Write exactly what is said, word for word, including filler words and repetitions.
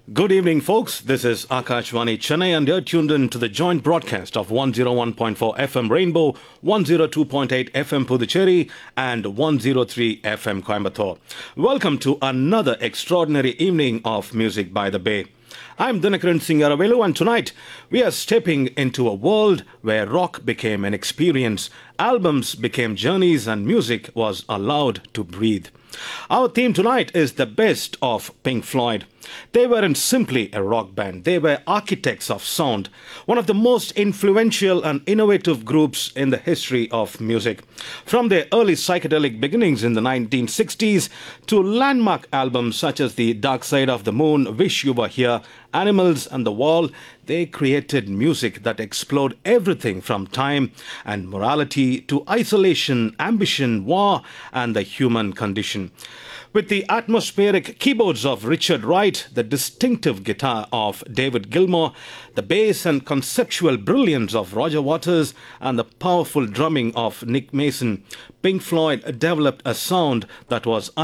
Good evening, folks. This is Akashvani Chennai, and you're tuned in to the joint broadcast of one oh one point four F M Rainbow, one oh two point eight F M Puducherry, and one oh three F M Coimbatore. Welcome to another extraordinary evening of Music by the Bay. I'm Dinakaran Singaravelu, and tonight we are stepping into a world where rock became an experience, albums became journeys, and music was allowed to breathe. Our theme tonight is the best of Pink Floyd. They weren't simply a rock band, they were architects of sound, one of the most influential and innovative groups in the history of music. From their early psychedelic beginnings in the nineteen sixties to landmark albums such as The Dark Side of the Moon, Wish You Were Here, Animals and The Wall, they created music that explored everything from time and morality to isolation, ambition, war, and the human condition. With the atmospheric keyboards of Richard Wright, the distinctive guitar of David Gilmour, the bass and conceptual brilliance of Roger Waters, and the powerful drumming of Nick Mason, Pink Floyd developed a sound that was